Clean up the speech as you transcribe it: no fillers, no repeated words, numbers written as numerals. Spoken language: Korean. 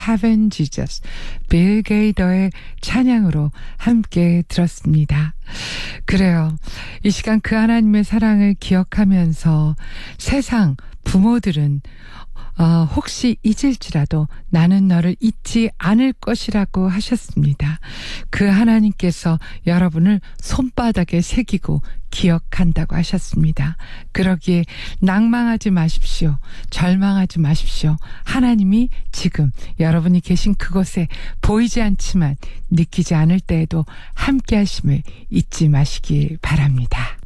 Heaven Jesus, 빌 게이더의 찬양으로 함께 들었습니다. 그래요. 이 시간 그 하나님의 사랑을 기억하면서 세상 부모들은 혹시 잊을지라도 나는 너를 잊지 않을 것이라고 하셨습니다. 그 하나님께서 여러분을 손바닥에 새기고 기억한다고 하셨습니다. 그러기에 낭망하지 마십시오. 절망하지 마십시오. 하나님이 지금 여러분이 계신 그곳에 보이지 않지만 느끼지 않을 때에도 함께 하심을 잊지 마시길 바랍니다.